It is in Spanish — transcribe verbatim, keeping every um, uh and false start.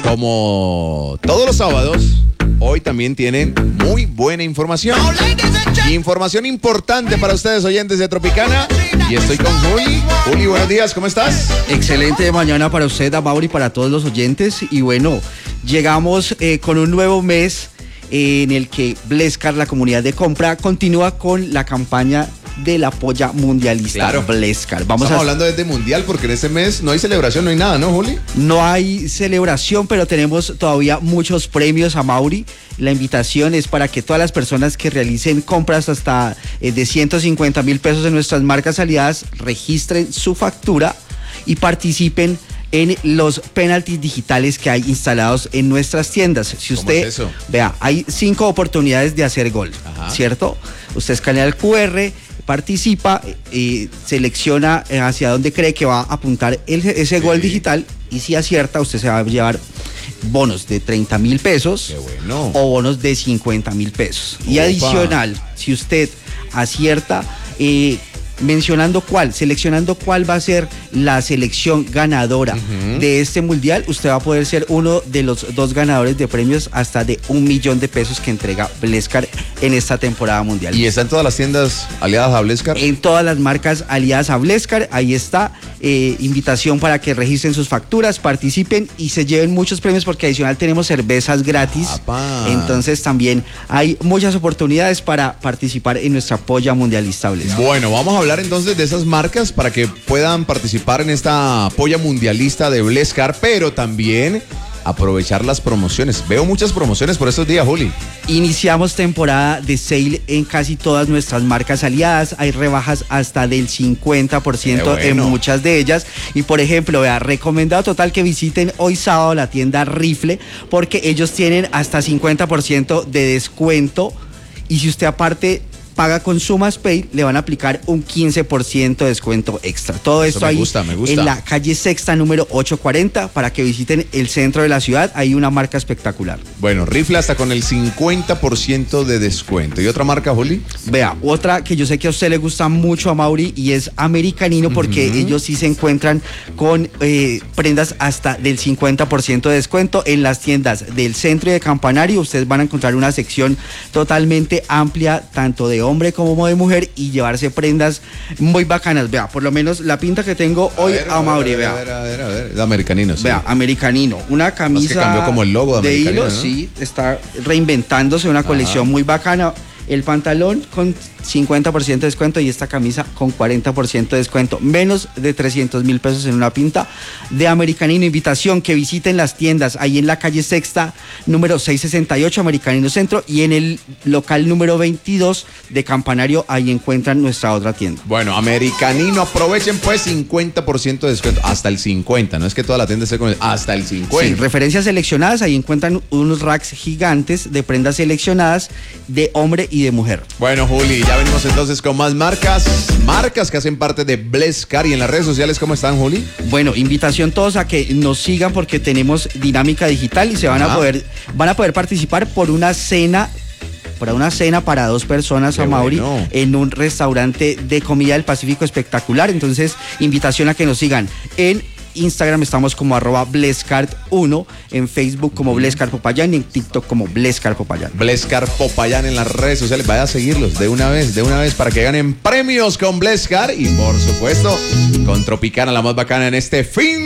Como todos los sábados, hoy también tienen muy buena información. Información importante para ustedes, oyentes de Tropicana. Y estoy con Juli. Juli, buenos días, ¿cómo estás? Excelente mañana para usted, Amaury, para todos los oyentes. Y bueno, llegamos eh, con un nuevo mes eh, en el que Blescar, la comunidad de compra, continúa con la campaña de la polla mundialista. Claro. Blescar. Vamos Estamos a... hablando desde mundial porque en este mes no hay celebración, no hay nada, ¿no, Juli? No hay celebración, pero tenemos todavía muchos premios, Amaury. La invitación es para que todas las personas que realicen compras hasta eh, de ciento cincuenta mil pesos en nuestras marcas aliadas registren su factura y participen en los penaltis digitales que hay instalados en nuestras tiendas. Si usted, ¿Cómo es eso? Vea, hay cinco oportunidades de hacer gol, Ajá. ¿cierto? Usted escanea el cu erre, participa, eh, selecciona hacia dónde cree que va a apuntar el, ese Sí. gol digital, y si acierta, usted se va a llevar bonos de treinta mil pesos. Qué bueno. O bonos de cincuenta mil pesos. Y Opa. adicional, si usted acierta, eh, mencionando cuál, seleccionando cuál va a ser la selección ganadora Uh-huh. de este mundial, usted va a poder ser uno de los dos ganadores de premios hasta de un millón de pesos que entrega Blescar en esta temporada mundial. ¿Y está en todas las tiendas aliadas a Blescar? En todas las marcas aliadas a Blescar, ahí está, eh, invitación para que registren sus facturas, participen y se lleven muchos premios, porque adicional tenemos cervezas gratis. Apá. Entonces también hay muchas oportunidades para participar en nuestra polla mundialista Blescar. Bueno, vamos a hablar entonces de esas marcas para que puedan participar en esta polla mundialista de Blescar, pero también aprovechar las promociones. Veo muchas promociones por estos días, Juli. Iniciamos temporada de sale en casi todas nuestras marcas aliadas. Hay rebajas hasta del cincuenta por ciento Qué en bueno. muchas de ellas. Y por ejemplo, vea, recomendado total que visiten hoy sábado la tienda Rifle, porque ellos tienen hasta cincuenta por ciento de descuento. Y si usted aparte paga con SumasPay, le van a aplicar un quince por ciento de descuento extra. Todo Eso esto me ahí gusta, me gusta. en la calle Sexta número ochocientos cuarenta, para que visiten el centro de la ciudad. Hay una marca espectacular. Bueno, Rifle hasta con el cincuenta por ciento de descuento. ¿Y otra marca, Juli? Vea, otra que yo sé que a usted le gusta mucho, a Mauri, y es Americanino, porque Uh-huh. ellos sí se encuentran con eh, prendas hasta del cincuenta por ciento de descuento en las tiendas del centro y de Campanario. Ustedes van a encontrar una sección totalmente amplia, tanto de hombre como de mujer, y llevarse prendas muy bacanas. Vea, por lo menos la pinta que tengo hoy, a, Mauri, a ver, vea. a ver, a ver, a ver. De Americanino, sí. Vea, Americanino, una camisa que cambió como el logo de Americanino, hilo, ¿no? sí, está reinventándose, una colección Ajá. muy bacana. El pantalón con cincuenta por ciento de descuento y esta camisa con cuarenta por ciento de descuento. Menos de trescientos mil pesos en una pinta de Americanino. Invitación que visiten las tiendas ahí en la calle Sexta, número seiscientos sesenta y ocho, Americanino Centro, y en el local número veintidós de Campanario, ahí encuentran nuestra otra tienda. Bueno, Americanino, aprovechen pues cincuenta por ciento de descuento. Hasta el cincuenta, no es que toda la tienda esté con el... Hasta el Sí, cincuenta. referencias seleccionadas, ahí encuentran unos racks gigantes de prendas seleccionadas de hombre y de mujer. Bueno, Juli, ya venimos entonces con más marcas. Marcas que hacen parte de Blescar. Y en las redes sociales, ¿cómo están, Juli? Bueno, invitación todos a que nos sigan, porque tenemos dinámica digital y se van Ajá. a poder van a poder participar por una cena para una cena para dos personas, Qué a Mauri, bueno. en un restaurante de comida del Pacífico espectacular. Entonces, invitación a que nos sigan en Instagram, estamos como arroba Blescar uno, en Facebook como Blescar Popayán y en TikTok como Blescar Popayán. Blescar Popayán en las redes sociales. Vaya a seguirlos de una vez, de una vez, para que ganen premios con Blescar y, por supuesto, con Tropicana, la más bacana en este fin